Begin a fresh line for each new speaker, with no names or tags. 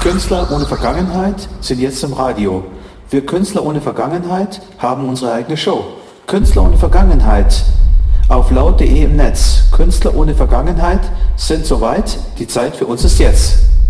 Künstler ohne Vergangenheit sind jetzt im Radio. Wir Künstler ohne Vergangenheit haben unsere eigene Show. Künstler ohne Vergangenheit auf laut.de im Netz. Künstler ohne Vergangenheit sind soweit, die Zeit für uns ist jetzt.